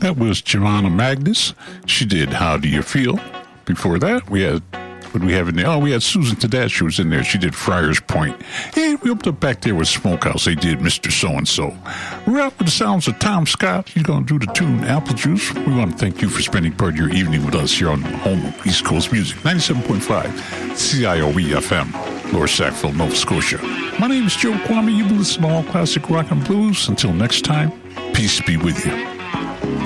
That was Joanna Magnus. She did How Do You Feel? Before that, we had, what do we have in there? Oh, we had Susan Tedeschi was in there. She did Friars Point. And we opened up back there with Smokehouse. They did Mr. So-and-so. We're out with the sounds of Tom Scott. He's going to do the tune Apple Juice. We want to thank you for spending part of your evening with us here on home of East Coast Music. 97.5 CIOE FM, Lower Sackville, Nova Scotia. My name is Joe Kwame. You've been listening to All Classic Rock and Blues. Until next time, peace be with you.